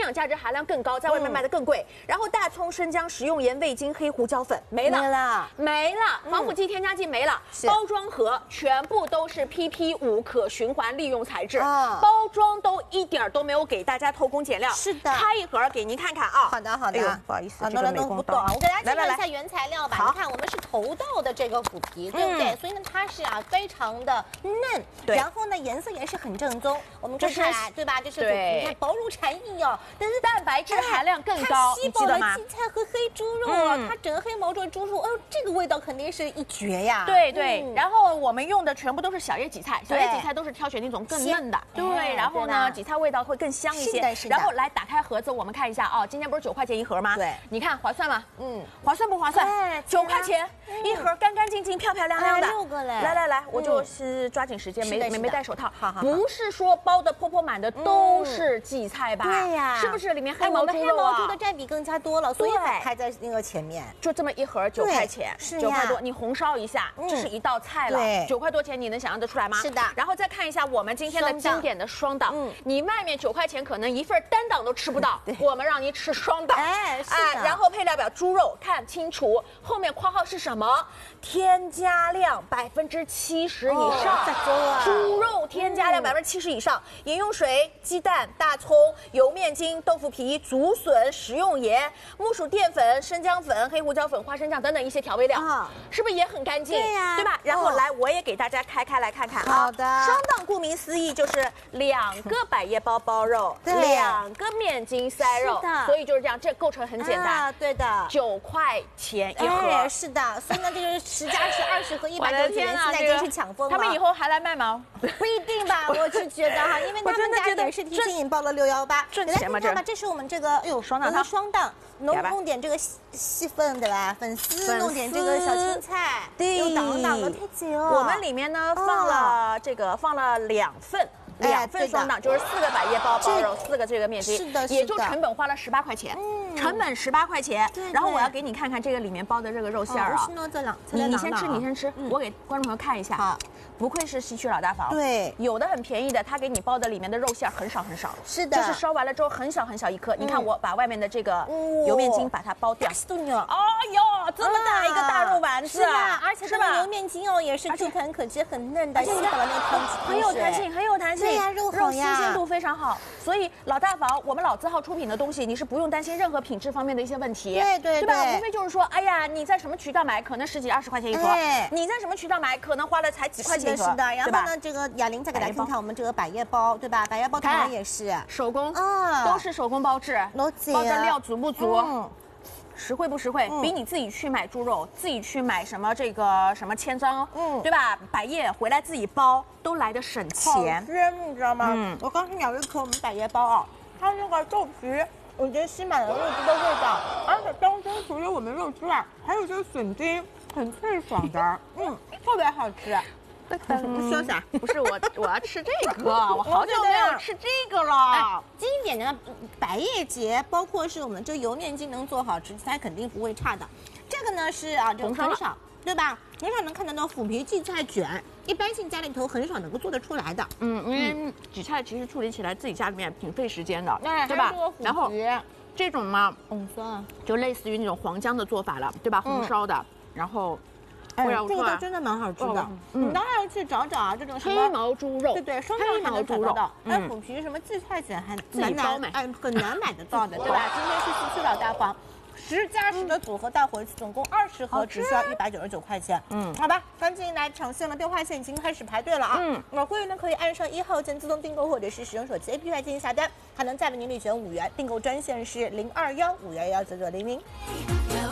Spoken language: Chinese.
养价值含量更高，在外面卖的更贵。然后大葱、生姜、食用盐、味精、黑胡椒粉没了，防腐剂、添加剂没了，包装盒全部都是 PP5可循环利用材质，包装都一点都没有给大家偷工减料。是的，开一盒给您看看啊。 好的，好的。 哎呦，不好意思，这个美工刀。 我给大家介绍一下原材料吧。你看，我们是头道的这个虎皮，对不对？所以呢，它是非常的嫩，然后呢，颜色也是很正宗。我们看下来，对吧？这是虎皮，你看薄如蝉翼哦，但是蛋白质含量更高， 吸饱了荠菜和黑猪肉啊，它整个黑毛猪猪肉，哦，这个味道肯定是一绝呀。 对，然后我们用的全部都是小叶荠菜，小叶荠菜都是挑选那种更嫩的，对，然后呢，荠菜味道会更香一些。 是的。 然后来打开盒子，我们看一下啊，今天不是9块钱一盒吗？ 对， 你看划算吗？划算不划算？9块钱一盒，干干净净、漂漂亮亮的 ，6个嘞。 来，我就是抓紧时间，没戴手套。 好， 不是说包的破满的都是荠菜吧？ 对呀， 是不是里面黑毛猪肉黑毛猪的占比更加多了，所以排在那个前面。 就这么一盒9块钱，9块多，你红烧一下，这是一道菜了。9块多钱，你能想象得出来吗？ 是的。 然后再看一下我们今天的经典的双档，你外面9块钱可能一份单档都吃不到，我们让你吃双档。然后配料表猪肉看清楚，后面括号是什么？添加量70%以上，猪肉添加量70%以上，饮用水、鸡蛋、大葱、油面筋、豆腐皮、竹笋、食用盐、木薯淀粉、生姜粉、黑胡椒粉、花生酱等等一些调味料，是不是也很干净？ 对呀， 对吧？然后来，我也给大家开来看看啊。 好的， 双档顾名思义就是2个百叶包肉，2个面筋塞肉，所以就是这样，这构成很简单。 对的 ，9块钱一盒。 是的，所以呢，这个10加10、20和190元，现在真是抢疯了。 他们以后还来卖吗？ 不一定吧，我是觉得哈，因为他们家也是提前引爆了618， 挣钱吗？ 这是我们这个，哎呦，双档，弄点这个细粉对吧？粉丝，弄点这个小青菜，又挡了太久。 我们里面呢放了2份。2份双档就是4个百叶包肉，4个这个面筋， 是的， 也就成本花了18块钱，成本18块钱。然后我要给你看看这个里面包的这个肉馅儿啊，你先吃，我给观众朋友看一下。好，不愧是西区老大房， 对， 有的很便宜的，他给你包的里面的肉馅很少， 是的， 就是烧完了之后很小一颗。你看我把外面的这个油面筋把它包掉， 哎呦，这么大一个大肉丸子啊， 而且这个油面筋也是口感可接很嫩的，吸饱了那个汤汁， 很有弹性。对呀，肉新鲜度非常好，所以老大房我们老字号出品的东西，你是不用担心任何品质方面的一些问题，对吧？无非就是说，哎呀，你在什么渠道买，可能10几20块钱一盒，你在什么渠道买，可能花了才几块钱一盒， 是的。然后呢，这个雅玲再给大家看看我们这个百叶包，对吧？百叶包同样也是手工，都是手工包制，包的料足不足？实惠不实惠？比你自己去买猪肉，自己去买什么千张，对吧？百叶回来自己包都来得省钱。 好鲜，你知道吗？我刚才咬一口我们百叶包啊，它那个豆皮，我觉得吸满了肉汁的味道，而且当中除了我们肉之外，还有这个笋丁，很脆爽的，特别好吃。 不说啥？不是我要吃这个，我好久没有吃这个了。 经典的百叶结，包括是我们这油面筋能做好吃，它肯定不会差的。这个呢是就很少，对吧？很少能看得到腐皮荠菜卷，一般性家里头很少能够做得出来的。 因为荠菜其实处理起来自己家里面挺费时间的，对吧？然后这种嘛，就类似于那种黄姜的做法了，对吧？红烧的，然后。 这个真的蛮好吃的，你当然要去找这种什么黑毛猪肉， 对，双档还能找得到。腐皮什么荠菜卷还很难买得到的，对吧？今天是西区老大房，10加10的组合带回去，总共20盒，只需要199块钱。好吧，赶紧来抢现了，电话线已经开始排队了啊！会员呢可以按上1号键自动订购，或者是使用手机 APP 来进行下单，还能再为您领选5元，订购专线是0215119900。